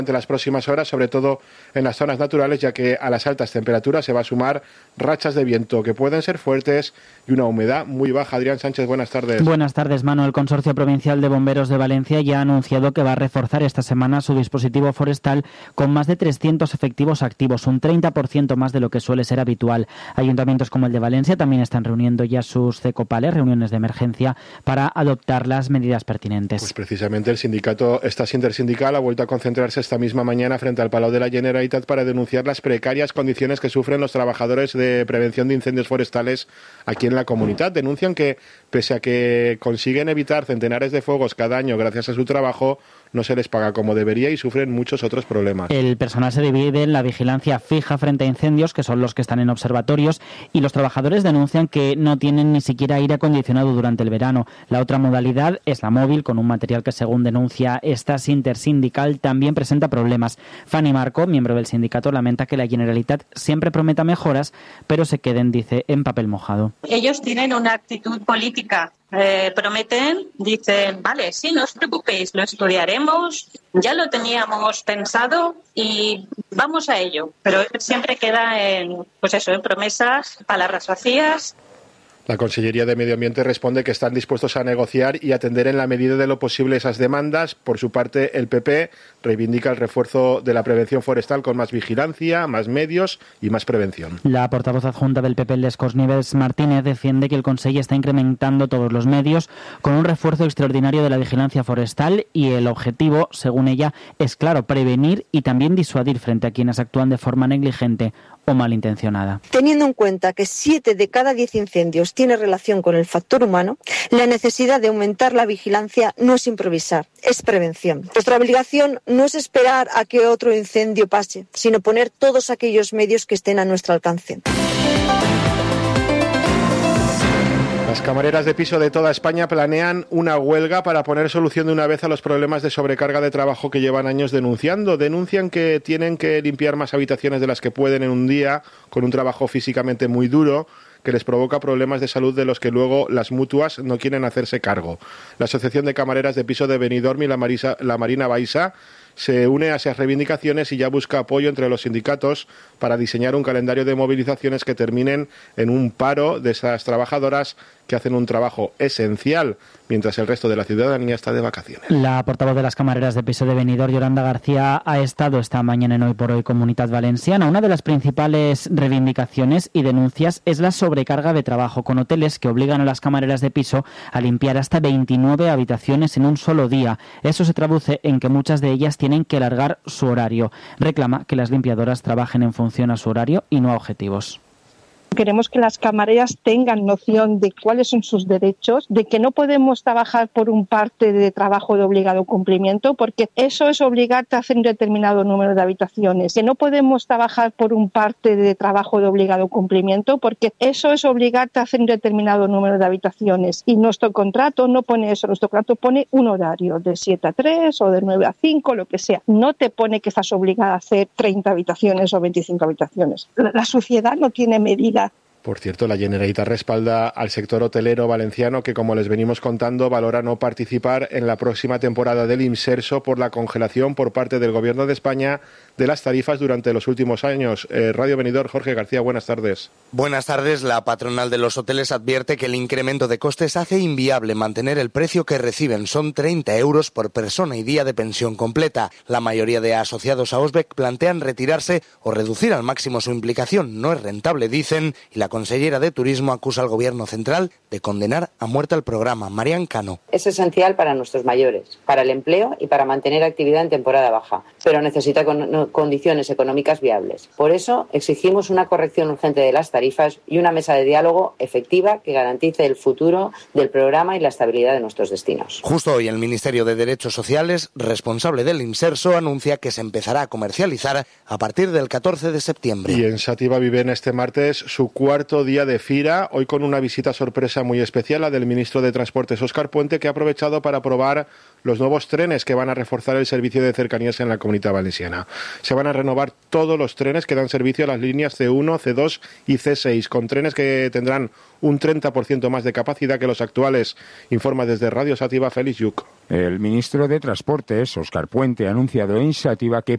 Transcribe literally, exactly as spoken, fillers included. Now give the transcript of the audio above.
durante las próximas horas, sobre todo en las zonas naturales, ya que a las altas temperaturas se va a sumar rachas de viento que pueden ser fuertes y una humedad muy baja. Adrián Sánchez, buenas tardes. Buenas tardes, Manu. El Consorcio Provincial de Bomberos de Valencia ya ha anunciado que va a reforzar esta semana su dispositivo forestal con más de trescientos efectivos activos, un treinta por ciento más de lo que suele ser habitual. Ayuntamientos como el de Valencia también están reuniendo ya sus CECOPALES, reuniones de emergencia, para adoptar las medidas pertinentes. Pues precisamente el sindicato Estás Intersindical ha vuelto a concentrarse esta misma mañana frente al Palau de la Generalitat para denunciar las precarias condiciones que sufren los trabajadores de prevención de incendios forestales aquí en la comunidad. Denuncian que, pese a que consiguen evitar centenares de fuegos cada año gracias a su trabajo, no se les paga como debería y sufren muchos otros problemas. El personal se divide en la vigilancia fija frente a incendios, que son los que están en observatorios, y los trabajadores denuncian que no tienen ni siquiera aire acondicionado durante el verano. La otra modalidad es la móvil, con un material que, según denuncia Estás Intersindical, también presenta problemas. Fanny Marco, miembro del sindicato, lamenta que la Generalitat siempre prometa mejoras, pero se queden, dice, en papel mojado. Ellos tienen una actitud política. Eh, prometen, dicen, vale, sí, no os preocupéis, lo estudiaremos, ya lo teníamos pensado y vamos a ello. Pero siempre queda en, pues eso, en promesas, palabras vacías. La Consellería de Medio Ambiente responde que están dispuestos a negociar y atender en la medida de lo posible esas demandas. Por su parte, el P P reivindica el refuerzo de la prevención forestal con más vigilancia, más medios y más prevención. La portavoz adjunta del P P, Lescos Nieves Martínez, defiende que el Consell está incrementando todos los medios con un refuerzo extraordinario de la vigilancia forestal y el objetivo, según ella, es claro, prevenir y también disuadir frente a quienes actúan de forma negligente o malintencionada. Teniendo en cuenta que siete de cada diez incendios tiene relación con el factor humano, la necesidad de aumentar la vigilancia no es improvisar, es prevención. Nuestra obligación no es esperar a que otro incendio pase, sino poner todos aquellos medios que estén a nuestro alcance. Las camareras de piso de toda España planean una huelga para poner solución de una vez a los problemas de sobrecarga de trabajo que llevan años denunciando. Denuncian que tienen que limpiar más habitaciones de las que pueden en un día, con un trabajo físicamente muy duro, que les provoca problemas de salud de los que luego las mutuas no quieren hacerse cargo. La Asociación de Camareras de Piso de Benidorm y la, Marisa, la Marina Baixa se une a esas reivindicaciones y ya busca apoyo entre los sindicatos para diseñar un calendario de movilizaciones que terminen en un paro de esas trabajadoras que hacen un trabajo esencial mientras el resto de la ciudadanía está de vacaciones. La portavoz de las camareras de piso de Benidorm, Yolanda García, ha estado esta mañana en Hoy por Hoy Comunitat Valenciana. Una de las principales reivindicaciones y denuncias es la sobrecarga de trabajo con hoteles que obligan a las camareras de piso a limpiar hasta veintinueve habitaciones en un solo día. Eso se traduce en que muchas de ellas tienen que alargar su horario. Reclama que las limpiadoras trabajen en función a su horario y no a objetivos. Queremos que las camareras tengan noción de cuáles son sus derechos, de que no podemos trabajar por un parte de trabajo de obligado cumplimiento, porque eso es obligarte a hacer un determinado número de habitaciones, que no podemos trabajar por un parte de trabajo de obligado cumplimiento, porque eso es obligarte a hacer un determinado número de habitaciones. Y nuestro contrato no pone eso, nuestro contrato pone un horario de siete a tres o de nueve a cinco, lo que sea. No te pone que estás obligada a hacer treinta habitaciones o veinticinco habitaciones. La, la sociedad no tiene medida. Por cierto, la Generalitat respalda al sector hotelero valenciano que, como les venimos contando, valora no participar en la próxima temporada del Imserso por la congelación por parte del Gobierno de España de las tarifas durante los últimos años. Eh, Radio Benidorm, Jorge García, buenas tardes. Buenas tardes. La patronal de los hoteles advierte que el incremento de costes hace inviable mantener el precio que reciben. Son treinta euros por persona y día de pensión completa. La mayoría de asociados a Osbec plantean retirarse o reducir al máximo su implicación. No es rentable, dicen, y la consellera de Turismo acusa al Gobierno central de condenar a muerte al programa. Marian Cano. Es esencial para nuestros mayores, para el empleo y para mantener actividad en temporada baja, pero necesita con, condiciones económicas viables. Por eso exigimos una corrección urgente de las tarifas y una mesa de diálogo efectiva que garantice el futuro del programa y la estabilidad de nuestros destinos. Justo hoy el Ministerio de Derechos Sociales, responsable del Imserso, anuncia que se empezará a comercializar a partir del catorce de septiembre. Y en Sativa viven este martes su cuarto día de fira, hoy con una visita sorpresa muy especial, la del ministro de Transportes, Óscar Puente, que ha aprovechado para probar los nuevos trenes que van a reforzar el servicio de cercanías en la Comunidad Valenciana. se van a renovar todos los trenes que dan servicio a las líneas ce uno, ce dos y ce seis, con trenes que tendrán un treinta por ciento más de capacidad que los actuales, informa desde Radio Sativa Félix Yuc. El ministro de Transportes, Óscar Puente, ha anunciado en Sativa que